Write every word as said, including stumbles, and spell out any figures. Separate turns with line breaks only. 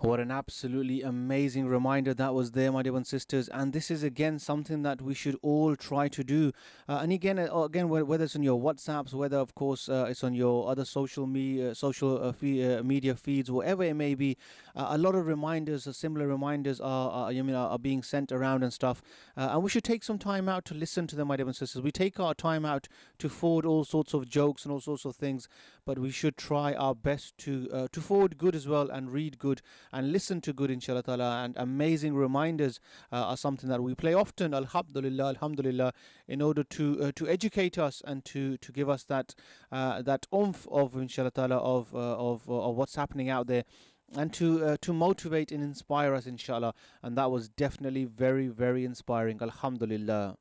What an absolutely amazing reminder that was there, my dear ones sisters. And this is again something that we should all try to do. Uh, and again, uh, again, whe- whether it's on your WhatsApps, whether of course uh, it's on your other social media, social uh, fe- uh, media feeds, whatever it may be, uh, a lot of reminders, uh, similar reminders are, are, you mean, are, are being sent around and stuff. Uh, and we should take some time out to listen to them, my dear ones sisters. We take our time out to forward all sorts of jokes and all sorts of things, but we should try our best to uh, to forward good as well and read good and listen to good, inshallah ta'ala. And amazing reminders uh, are something that we play often, alhamdulillah, alhamdulillah, in order to uh, to educate us and to to give us that uh, that oomph of, inshallah ta'ala, of uh, of uh, of what's happening out there, and to uh, to motivate and inspire us, inshallah. And that was definitely very very inspiring, alhamdulillah.